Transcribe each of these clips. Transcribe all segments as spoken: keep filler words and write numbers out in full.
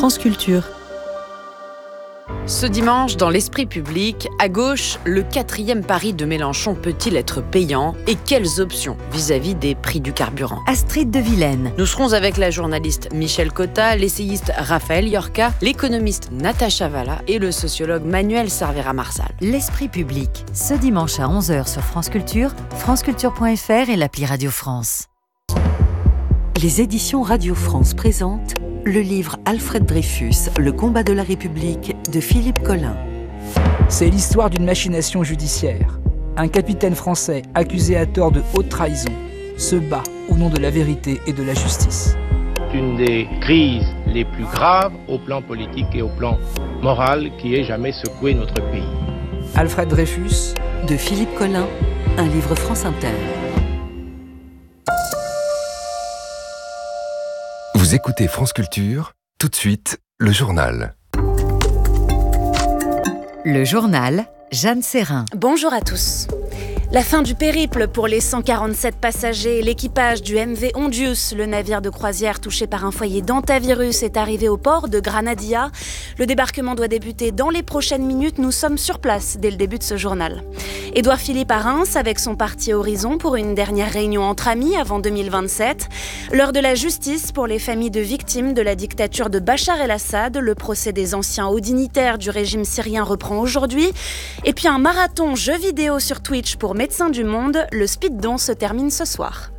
France Culture. Ce dimanche, dans l'esprit public, à gauche, le quatrième pari de Mélenchon peut-il être payant et quelles options vis-à-vis des prix du carburant? Astrid de Vilaine. Nous serons avec la journaliste Michel Cotta, l'essayiste Raphaël Yorka, l'économiste Natacha Valla et le sociologue Manuel Cervera-Marsal. L'esprit public, ce dimanche à onze heures sur France Culture, franceculture point f r et l'appli Radio France. Les éditions Radio France présentent le livre Alfred Dreyfus, Le combat de la République de Philippe Collin. C'est l'histoire d'une machination judiciaire. Un capitaine français accusé à tort de haute trahison se bat au nom de la vérité et de la justice. Une des crises les plus graves au plan politique et au plan moral qui ait jamais secoué notre pays. Alfred Dreyfus de Philippe Collin, un livre France Inter. Vous écoutez France Culture, tout de suite, le journal. Le journal, Jeanne Serrin. Bonjour à tous. La fin du périple pour les cent quarante-sept passagers et l'équipage du M V Hondius, le navire de croisière touché par un foyer d'hantavirus, est arrivé au port de Granadia. Le débarquement doit débuter dans les prochaines minutes. Nous sommes sur place dès le début de ce journal. Édouard Philippe à Reims avec son parti Horizon pour une dernière réunion entre amis avant deux mille vingt-sept. L'heure de la justice pour les familles de victimes de la dictature de Bachar el-Assad. Le procès des anciens hauts dignitaires du régime syrien reprend aujourd'hui. Et puis un marathon jeux vidéo sur Twitch pour Médecins du Monde, le Speed Don se termine ce soir.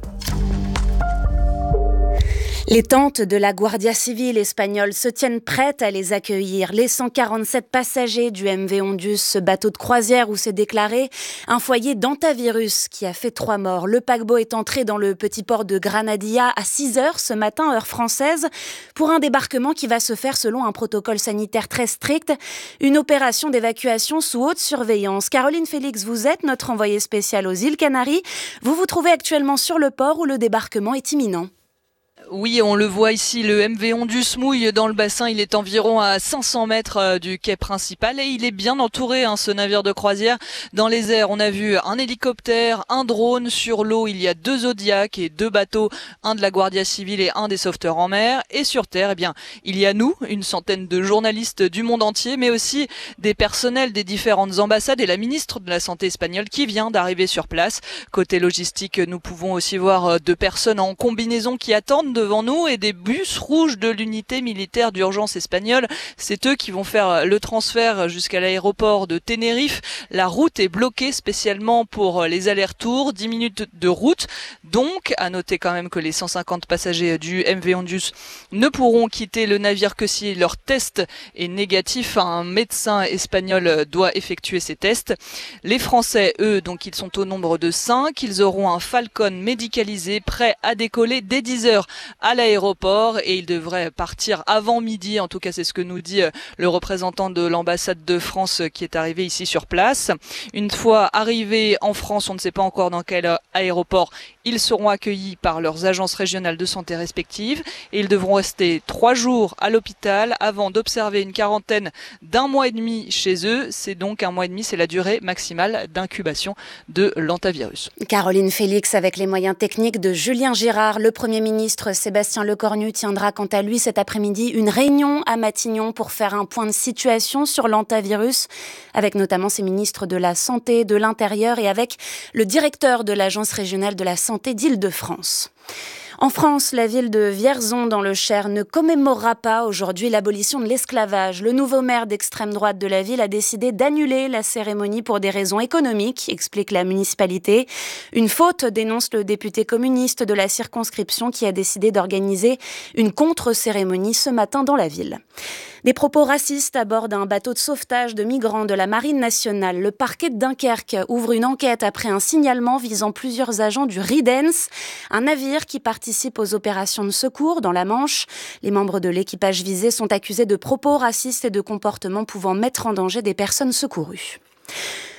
Les tentes de la Guardia Civile espagnole se tiennent prêtes à les accueillir. Les cent quarante-sept passagers du M V Hondius, ce bateau de croisière où s'est déclaré un foyer d'hantavirus qui a fait trois morts. Le paquebot est entré dans le petit port de Granadia à six heures ce matin, heure française, pour un débarquement qui va se faire selon un protocole sanitaire très strict. Une opération d'évacuation sous haute surveillance. Caroline Félix, vous êtes notre envoyée spéciale aux îles Canaries. Vous vous trouvez actuellement sur le port où le débarquement est imminent. Oui, on le voit ici, le M V Hondius mouille dans le bassin. Il est environ à cinq cents mètres du quai principal et il est bien entouré, hein, ce navire de croisière. Dans les airs, on a vu un hélicoptère, un drone. Sur l'eau, il y a deux Zodiac et deux bateaux, un de la Guardia Civile et un des sauveteurs en mer. Et sur terre, eh bien, il y a nous, une centaine de journalistes du monde entier, mais aussi des personnels des différentes ambassades et la ministre de la Santé espagnole qui vient d'arriver sur place. Côté logistique, nous pouvons aussi voir deux personnes en combinaison qui attendent devant nous et des bus rouges de l'unité militaire d'urgence espagnole. C'est eux qui vont faire le transfert jusqu'à l'aéroport de Tenerife. La route est bloquée spécialement pour les allers-retours, dix minutes de route. Donc, à noter quand même que les cent cinquante passagers du M V Hondius ne pourront quitter le navire que si leur test est négatif. Un médecin espagnol doit effectuer ces tests. Les Français, eux, donc ils sont au nombre de cinq. Ils auront un Falcon médicalisé prêt à décoller dès dix heures à l'aéroport et il devrait partir avant midi. En tout cas, c'est ce que nous dit le représentant de l'ambassade de France qui est arrivé ici sur place. Une fois arrivés en France, on ne sait pas encore dans quel aéroport, ils seront accueillis par leurs agences régionales de santé respectives et ils devront rester trois jours à l'hôpital avant d'observer une quarantaine d'un mois et demi chez eux. C'est donc un mois et demi, c'est la durée maximale d'incubation de l'hantavirus. Caroline Félix avec les moyens techniques de Julien Girard. Le Premier ministre Sébastien Lecornu tiendra quant à lui cet après-midi une réunion à Matignon pour faire un point de situation sur l'hantavirus, avec notamment ses ministres de la Santé, de l'Intérieur et avec le directeur de l'Agence régionale de la Santé d'Île-de-France. En France, la ville de Vierzon dans le Cher ne commémorera pas aujourd'hui l'abolition de l'esclavage. Le nouveau maire d'extrême droite de la ville a décidé d'annuler la cérémonie pour des raisons économiques, explique la municipalité. Une faute, dénonce le député communiste de la circonscription qui a décidé d'organiser une contre-cérémonie ce matin dans la ville. Des propos racistes à bord d'un bateau de sauvetage de migrants de la Marine nationale. Le parquet de Dunkerque ouvre une enquête après un signalement visant plusieurs agents du Ridens, un navire qui participe aux opérations de secours dans la Manche. Les membres de l'équipage visé sont accusés de propos racistes et de comportements pouvant mettre en danger des personnes secourues.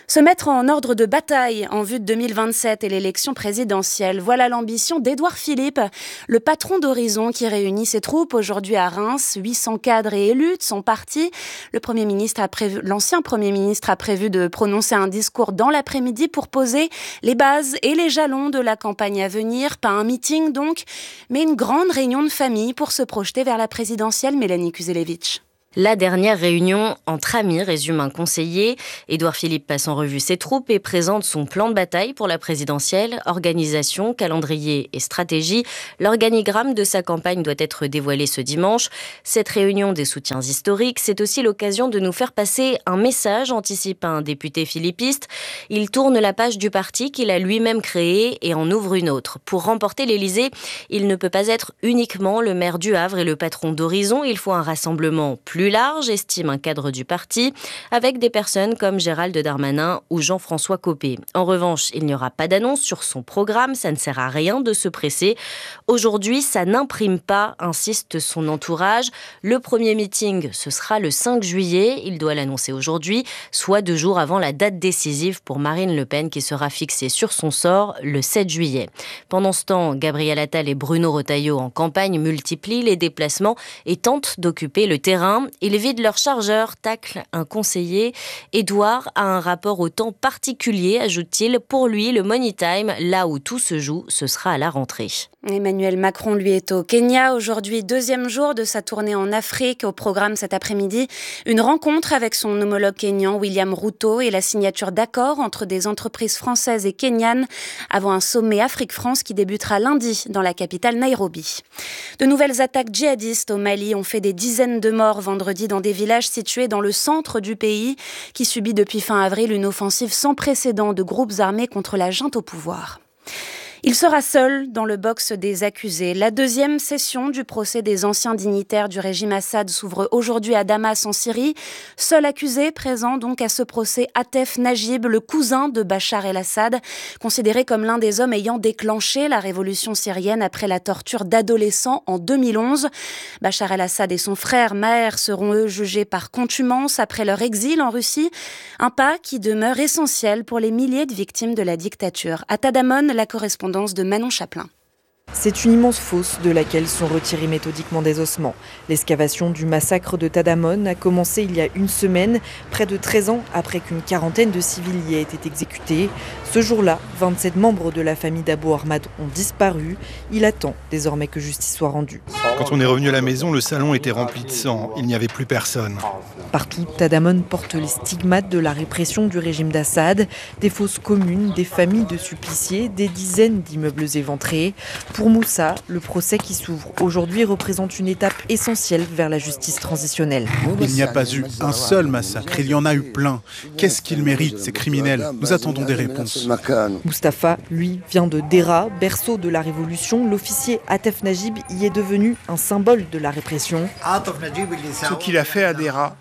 Se mettre en ordre de bataille en vue de deux mille vingt-sept et l'élection présidentielle. Voilà l'ambition d'Édouard Philippe, le patron d'Horizon qui réunit ses troupes aujourd'hui à Reims. huit cents cadres et élus de son parti. Le Premier ministre a prévu, l'ancien Premier ministre a prévu de prononcer un discours dans l'après-midi pour poser les bases et les jalons de la campagne à venir. Pas un meeting donc, mais une grande réunion de famille pour se projeter vers la présidentielle. Mélanie Kuzelevitch. La dernière réunion entre amis, résume un conseiller. Édouard Philippe passe en revue ses troupes et présente son plan de bataille pour la présidentielle. Organisation, calendrier et stratégie. L'organigramme de sa campagne doit être dévoilé ce dimanche. Cette réunion des soutiens historiques, c'est aussi l'occasion de nous faire passer un message, anticipe un député philippiste. Il tourne la page du parti qu'il a lui-même créé et en ouvre une autre. Pour remporter l'Élysée, il ne peut pas être uniquement le maire du Havre et le patron d'Horizon. Il faut un rassemblement plus large, estime un cadre du parti, avec des personnes comme Gérald Darmanin ou Jean-François Copé. En revanche, il n'y aura pas d'annonce sur son programme, ça ne sert à rien de se presser. Aujourd'hui, ça n'imprime pas, insiste son entourage. Le premier meeting, ce sera le cinq juillet, il doit l'annoncer aujourd'hui, soit deux jours avant la date décisive pour Marine Le Pen qui sera fixée sur son sort le sept juillet. Pendant ce temps, Gabriel Attal et Bruno Retailleau en campagne multiplient les déplacements et tentent d'occuper le terrain. Ils vident leur chargeur, tacle un conseiller. Édouard a un rapport au temps particulier, ajoute-t-il. Pour lui, le money time, là où tout se joue, ce sera à la rentrée. Emmanuel Macron, lui, est au Kenya. Aujourd'hui, deuxième jour de sa tournée en Afrique. Au programme cet après-midi, une rencontre avec son homologue kényan, William Ruto, et la signature d'accords entre des entreprises françaises et kenyanes avant un sommet Afrique-France qui débutera lundi dans la capitale Nairobi. De nouvelles attaques djihadistes au Mali ont fait des dizaines de morts vendredi dans des villages situés dans le centre du pays qui subit depuis fin avril une offensive sans précédent de groupes armés contre la junte au pouvoir. Il sera seul dans le box des accusés. La deuxième session du procès des anciens dignitaires du régime Assad s'ouvre aujourd'hui à Damas en Syrie. Seul accusé présent donc à ce procès, Atef Najib, le cousin de Bachar el-Assad, considéré comme l'un des hommes ayant déclenché la révolution syrienne après la torture d'adolescents en deux mille onze. Bachar el-Assad et son frère Maher seront eux jugés par contumace après leur exil en Russie. Un pas qui demeure essentiel pour les milliers de victimes de la dictature. À Tadamon, la correspondance de Manon Chaplin. C'est une immense fosse de laquelle sont retirés méthodiquement des ossements. L'excavation du massacre de Tadamon a commencé il y a une semaine, près de treize ans après qu'une quarantaine de civils y aient été exécutés. Ce jour-là, vingt-sept membres de la famille d'Abou Ahmad ont disparu. Il attend désormais que justice soit rendue. Quand on est revenu à la maison, le salon était rempli de sang. Il n'y avait plus personne. Partout, Tadamon porte les stigmates de la répression du régime d'Assad. Des fosses communes, des familles de suppliciés, des dizaines d'immeubles éventrés. Pour Moussa, le procès qui s'ouvre aujourd'hui représente une étape essentielle vers la justice transitionnelle. Il n'y a pas eu un seul massacre, il y en a eu plein. Qu'est-ce qu'ils méritent, ces criminels ? Nous attendons des réponses. Mustapha, lui, vient de Dera, berceau de la révolution. L'officier Atef Najib y est devenu un symbole de la répression. Ce qu'il a fait à Dera,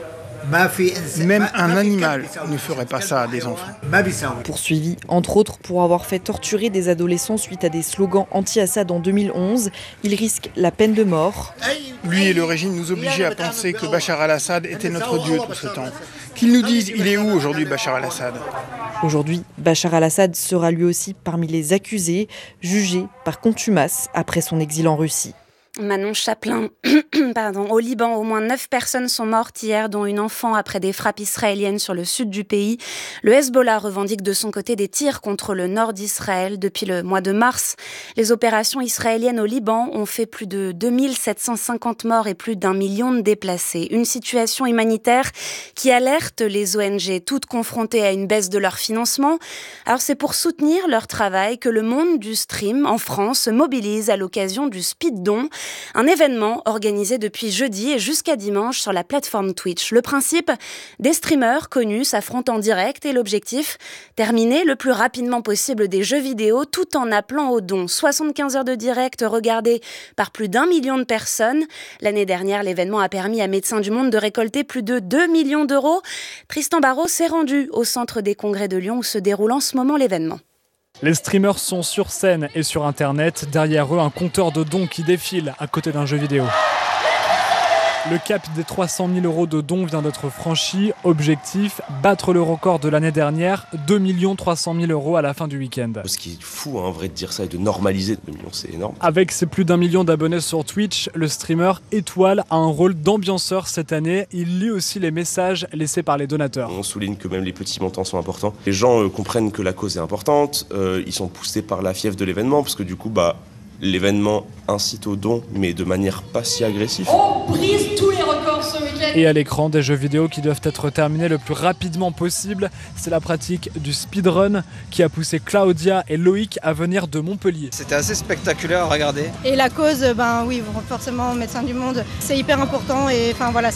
même un animal ne ferait pas ça à des enfants. Poursuivi, entre autres, pour avoir fait torturer des adolescents suite à des slogans anti-Assad en deux mille onze, il risque la peine de mort. Lui et le régime nous obligeaient à penser que Bachar al-Assad était notre dieu tout ce temps. Qu'ils nous disent, il est où aujourd'hui Bachar al-Assad ? Aujourd'hui, Bachar al-Assad sera lui aussi parmi les accusés, jugés par contumace après son exil en Russie. Manon Chaplin, pardon. Au Liban, au moins neuf personnes sont mortes hier, dont une enfant après des frappes israéliennes sur le sud du pays. Le Hezbollah revendique de son côté des tirs contre le nord d'Israël. Depuis le mois de mars, les opérations israéliennes au Liban ont fait plus de deux mille sept cent cinquante morts et plus d'un million de déplacés. Une situation humanitaire qui alerte les O N G, toutes confrontées à une baisse de leur financement. Alors c'est pour soutenir leur travail que le monde du stream en France se mobilise à l'occasion du Speed Don. Un événement organisé depuis jeudi et jusqu'à dimanche sur la plateforme Twitch. Le principe, des streamers connus s'affrontent en direct et l'objectif, terminer le plus rapidement possible des jeux vidéo tout en appelant au don. soixante-quinze heures de direct regardées par plus d'un million de personnes. L'année dernière, l'événement a permis à Médecins du Monde de récolter plus de deux millions d'euros. Tristan Barraud s'est rendu au centre des congrès de Lyon où se déroule en ce moment l'événement. Les streamers sont sur scène et sur internet. Derrière eux, un compteur de dons qui défile à côté d'un jeu vidéo. Le cap des trois cent mille euros de dons vient d'être franchi. Objectif, battre le record de l'année dernière, deux millions trois cent mille euros à la fin du week-end. Ce qui est fou, hein, en vrai, de dire ça et de normaliser deux millions, c'est énorme. Avec ses plus d'un million d'abonnés sur Twitch, le streamer Étoile a un rôle d'ambianceur cette année. Il lit aussi les messages laissés par les donateurs. On souligne que même les petits montants sont importants. Les gens euh, comprennent que la cause est importante, euh, ils sont poussés par la fièvre de l'événement, parce que du coup, bah, l'événement incite au don, mais de manière pas si agressive. On brise tous les records ce week-end. Et à l'écran, des jeux vidéo qui doivent être terminés le plus rapidement possible. C'est la pratique du speedrun qui a poussé Claudia et Loïc à venir de Montpellier. C'était assez spectaculaire à regarder. Et la cause, ben oui, forcément, Médecins du Monde, c'est hyper important et enfin voilà.